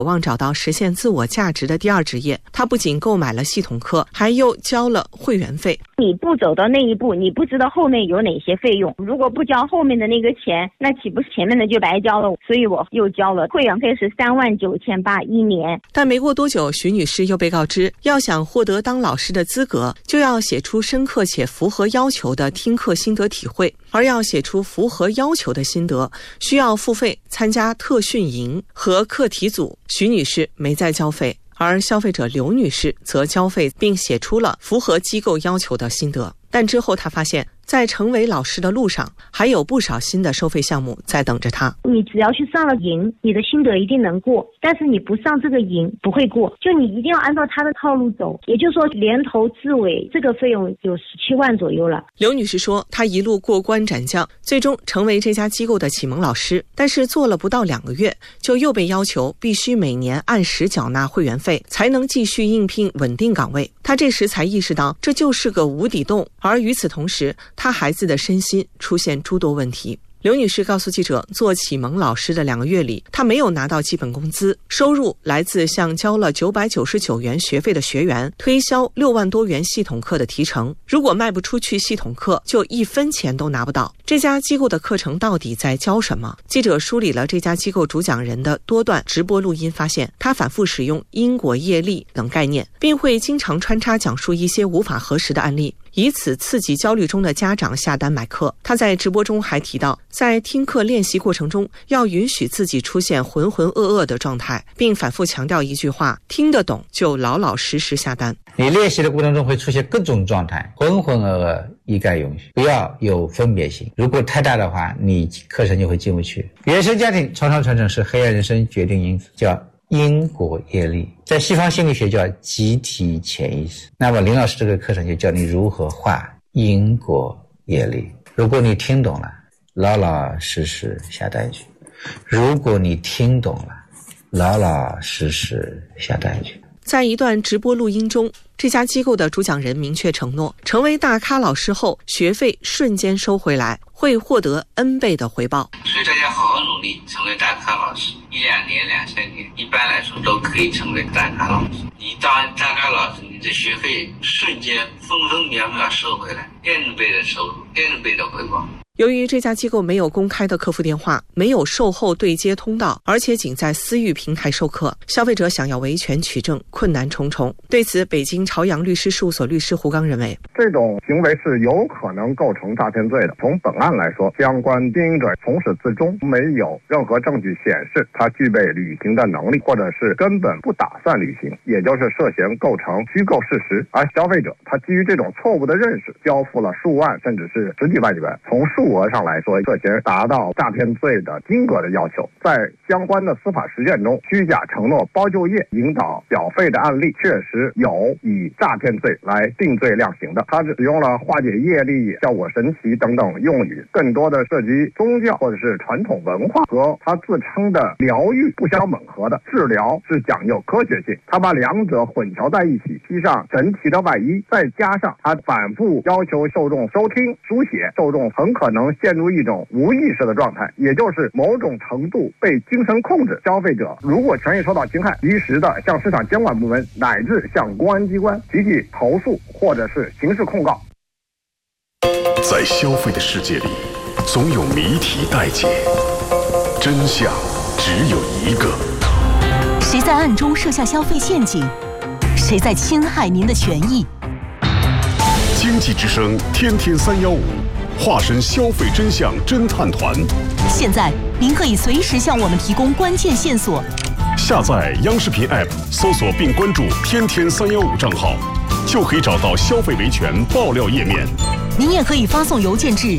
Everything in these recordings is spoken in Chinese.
望找到实现自我价值的第二职业。他不仅购买了系统课，还又交了会员费。 你不走到那一步，你不知道后面有哪些费用，如果不交后面的那个钱，那岂不是前面的就白交了？所以我又交了会员费，是39800一年。 但没过多久，徐女士又被告知，要想获得当老师的资格，就要写出深刻且符合要求的听课心得体会，而要写出符合要求的心得，需要付费参加特训营和课题组。徐女士没再交费，而消费者刘女士则交费并写出了符合机构要求的心得。但之后她发现，在成为老师的路上，还有不少新的收费项目在等着她。 你只要去上了营，你的心得一定能过，但是你不上这个营不会过，就你一定要按照他的套路走。也就是说，连头至尾这个费用有17万左右了。 刘女士说，她一路过关斩将，最终成为这家机构的启蒙老师，但是做了不到2个月，就又被要求必须每年按时缴纳会员费，才能继续应聘稳定岗位。她这时才意识到，这就是个无底洞。而与此同时，她孩子的身心出现诸多问题。刘女士告诉记者，做启蒙老师的2个月里，她没有拿到基本工资，收入来自向交了999元学费的学员推销6万多元系统课的提成。如果卖不出去系统课，就1分钱都拿不到。这家机构的课程到底在教什么？记者梳理了这家机构主讲人的多段直播录音，发现他反复使用因果业力等概念，并会经常穿插讲述一些无法核实的案例，以此刺激焦虑中的家长下单买课。他在直播中还提到，在听课练习过程中，要允许自己出现浑浑噩噩的状态，并反复强调一句话：听得懂就老老实实下单。 你练习的过程中会出现各种状态，浑浑噩噩一概允许，不要有分别心。如果太大的话，你课程就会进不去。原生家庭创伤传承是黑暗人生决定因素，叫因果业力，在西方心理学叫集体潜意识。那么林老师这个课程就教你如何化因果业力。如果你听懂了，老老实实下单去；如果你听懂了，老老实实下单去。 在一段直播录音中，这家机构的主讲人明确承诺，成为大咖老师后，学费瞬间收回来，会获得N倍的回报。 所以大家好好努力，成为大咖老师，1-2年、2-3年，一般来说都可以成为大咖老师。你当大咖老师，你的学费瞬间分分秒秒收回来，N倍的收入，N倍的回报。 由于这家机构没有公开的客服电话，没有售后对接通道，而且仅在私域平台授课，消费者想要维权取证困难重重。对此，北京朝阳律师事务所律师胡刚认为， 这种行为是有可能构成诈骗罪的。从本案来说，相关经营者从始至终没有任何证据显示他具备履行的能力，或者是根本不打算履行，也就是涉嫌构成虚构事实。而消费者他基于这种错误的认识，交付了数万甚至是10几万元，从数额上来说，涉嫌达到诈骗罪的金额的要求。在相关的司法实践中，虚假承诺包就业、引导缴费的案例确实有以诈骗罪来定罪量刑的。他使用了化解业力、效果神奇等等用语，更多的涉及宗教或者是传统文化，和他自称的疗愈不相吻合的。治疗是讲究科学性，他把两者混淆在一起，披上神奇的外衣，再加上他反复要求受众收听书写，受众很可能陷入一种无意识的状态，也就是某种程度被精神控制。消费者如果权益受到侵害，及时的向市场监管部门乃至向公安机关提起投诉或者是刑事控告。 在消费的世界里，总有谜题待解，真相只有一个。 谁在暗中设下消费陷阱？谁在侵害您的权益？ 经济之声天天315，化身消费真相侦探团。 现在您可以随时向我们提供关键线索。 下载央视频 App， 搜索并关注天天315账号，就可以找到消费维权爆料页面。 您也可以发送邮件至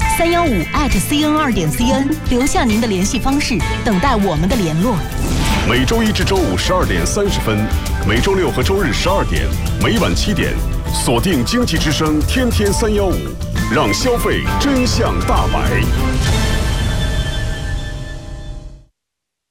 315@cn2.cn， 留下您的联系方式，等待我们的联络。 每周一至周五12点30分，每周六和周日12点，每晚7点，锁定经济之声天天315，让消费真相大白。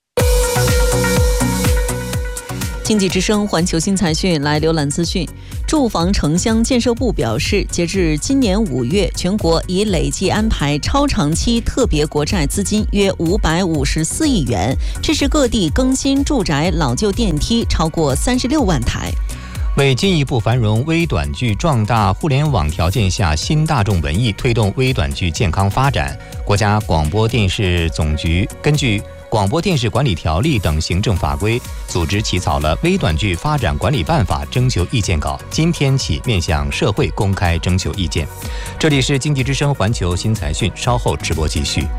经济之声环球新财讯来浏览资讯。 住房城乡建设部表示，截至今年5月，全国已累计安排超长期特别国债资金约554亿元，支持各地更新住宅老旧电梯超过36万台。 为进一步繁荣微短剧，壮大互联网条件下新大众文艺，推动微短剧健康发展，国家广播电视总局根据《广播电视管理条例》等行政法规，组织起草了《微短剧发展管理办法》征求意见稿，今天起面向社会公开征求意见。这里是经济之声环球新财讯，稍后直播继续。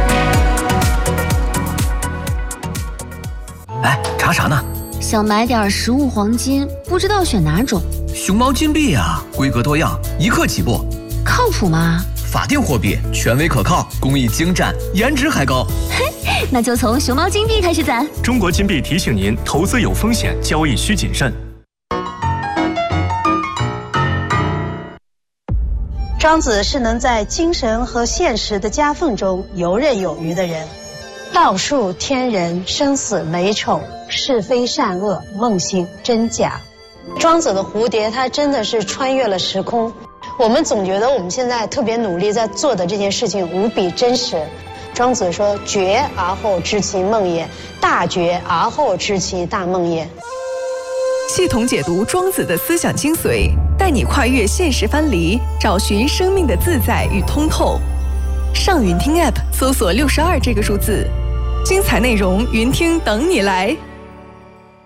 哎，查啥呢？ 想买点实物黄金，不知道选哪种。 熊猫金币啊，规格多样，1克起步。 靠谱吗？ 法定货币，权威可靠，工艺精湛，颜值还高。 嘿，那就从熊猫金币开始攒。 中国金币提醒您，投资有风险，交易需谨慎。 庄子是能在精神和现实的夹缝中游刃有余的人。道术天人，生死美丑，是非善恶，梦醒真假。庄子的蝴蝶，它真的是穿越了时空。我们总觉得我们现在特别努力在做的这件事情无比真实。庄子说：“觉而后知其梦也，大觉而后知其大梦也。” 系统解读庄子的思想精髓，带你跨越现实藩篱，找寻生命的自在与通透。上云听 App 搜索62这个数字，精彩内容云听等你来。